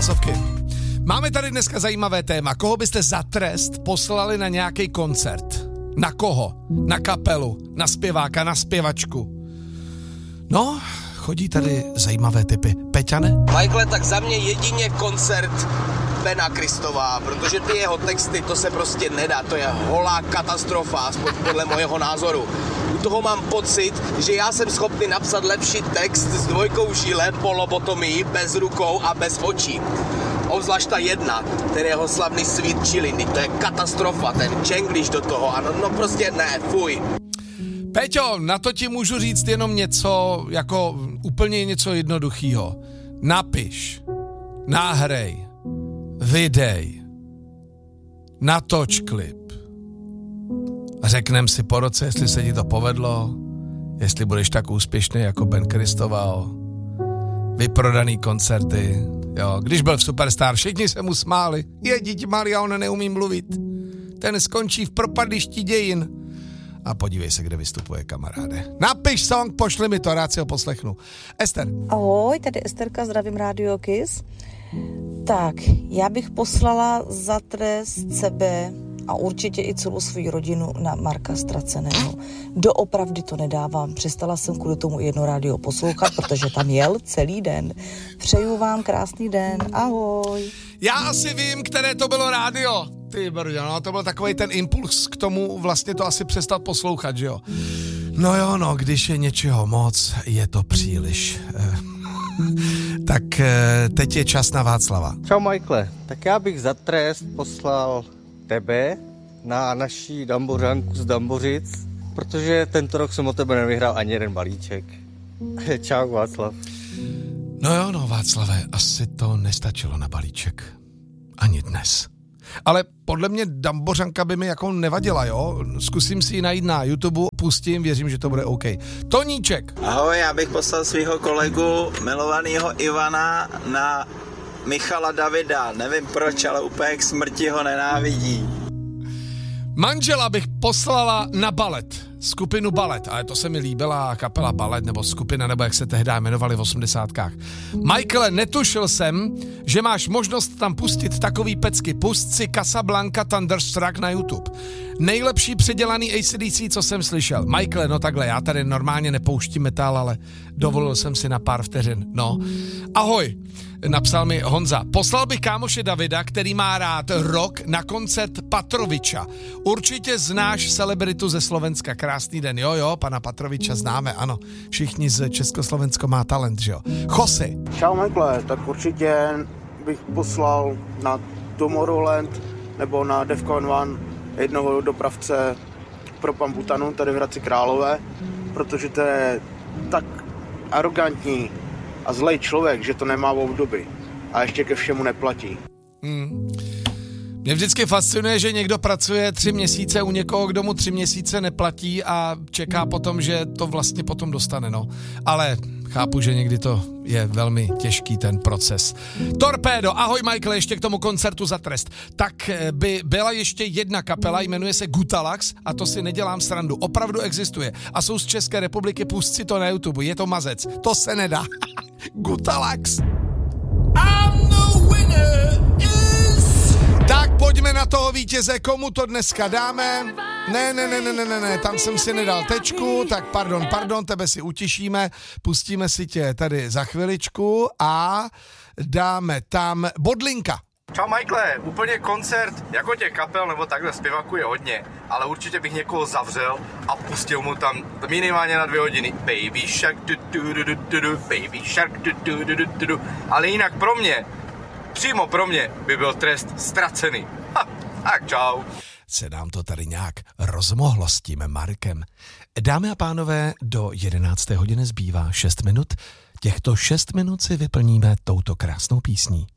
hlasovky. Máme tady dneska zajímavé téma. Koho byste za trest poslali na nějaký koncert? Na koho? Na kapelu? Na zpěváka? Na zpěvačku? No, chodí tady zajímavé typy. Peťane? Michael, tak za mě jedině koncert Bena Kristová, protože ty jeho texty, to se prostě nedá, to je holá katastrofa, aspoň podle mojeho názoru. U toho mám pocit, že já jsem schopný napsat lepší text s dvojkou žíle po lobotomii, bez rukou a bez očí. Obzvlášť ta jedna, kterého slavný Sweet Chili, to je katastrofa, ten džengliš do toho, ano, no prostě ne, fuj. Peťo, na to ti můžu říct jenom něco, jako úplně něco jednoduchýho. Napiš, nahrej, vydej, natoč klip. Řeknem si po roce, jestli se ti to povedlo, jestli budeš tak úspěšný jako Ben Kristoval. Vyprodaný koncerty, jo. Když byl v Superstar, všichni se mu smáli. Je dítě malý a on neumí mluvit. Ten skončí v propadlišti dějin. A podívej se, kde vystupuje, kamaráde. Napiš song, pošli mi to, rád si ho poslechnu. Ester. Ahoj, tady Esterka, zdravím Radio Kiss. Tak, já bych poslala za trest sebe a určitě i celou svou rodinu na Marka Ztraceného. Doopravdy to nedávám. Přestala jsem kvůli tomu jedno rádio poslouchat, protože tam jel celý den. Přeju vám krásný den. Ahoj. Já asi vím, které to bylo rádio. Ty brdě, no, to byl takovej ten impuls k tomu vlastně to asi přestat poslouchat, že jo? No jo, no, když je něčeho moc, je to příliš. Tak teď je čas na Václava. Čau, Michaele. Tak já bych za trest poslal tebe na naší dambořánku z Dambořic, protože tento rok jsem o tebe nevyhrál ani jeden balíček. Čau, Václav. No jo, no, Václave, asi to nestačilo na balíček. Ani dnes. Ale podle mě dambořanka by mi jako nevadila, jo? Zkusím si ji najít na YouTube, pustím, věřím, že to bude OK. Toníček. Ahoj, já bych poslal svého kolegu, milovaného Ivana, na Michala Davida. Nevím proč, ale úplně k smrti ho nenávidí. Manžela bych poslala na Balet, skupinu Balet, ale to se mi líbila kapela Balet, nebo skupina, nebo jak se tehdy jmenovali v 80kách. Michaele, netušil jsem, že máš možnost tam pustit takový pecky. Pust si Casablanca Thunderstruck na YouTube. Nejlepší předělaný AC/DC, co jsem slyšel. Michaele, no takhle, já tady normálně nepouštím metal, ale dovolil jsem si na pár vteřin. No. Ahoj, napsal mi Honza. Poslal bych kámoše Davida, který má rád rock, na koncert Patroviča. Určitě znáš celebritu ze Slovenska. Krásný den, jo, pana Patroviča známe, ano. Všichni z Československo má talent, že jo. Jose. Čau, Michaele, tak určitě bych poslal na Tomorrowland nebo na Defcon 1 jednoho dopravce pro Pambutanu tady v Hradci Králové, protože to je tak arrogantní a zlej člověk, že to nemá obdoby a ještě ke všemu neplatí. Mě vždycky fascinuje, že někdo pracuje 3 měsíce u někoho, kdo mu 3 měsíce neplatí a čeká potom, že to vlastně potom dostane, no. Ale chápu, že někdy to je velmi těžký ten proces. Torpédo, ahoj Michael, ještě k tomu koncertu za trest. Tak by byla ještě jedna kapela, jmenuje se Gutalax a to si nedělám srandu, opravdu existuje a jsou z České republiky, pust si to na YouTube, je to mazec, to se nedá. Gutalax. I'm the winner is... Tak pojďme na toho vítěze, komu to dneska dáme? Ne, tam jsem si nedal tečku, tak pardon, tebe si utišíme, pustíme si tě tady za chviličku a dáme tam Bodlinka. Čau Michaele, úplně koncert jako těch kapel nebo takhle zpěváků je hodně, ale určitě bych někoho zavřel a pustil mu tam minimálně na 2 hodiny Baby Shark, Baby Shark, ale jinak přímo pro mě by byl trest ztracený. Tak čau. Se nám to tady nějak rozmohlo s tím Markem. Dámy a pánové, do 11. hodiny zbývá 6 minut. Těchto 6 minut si vyplníme touto krásnou písní.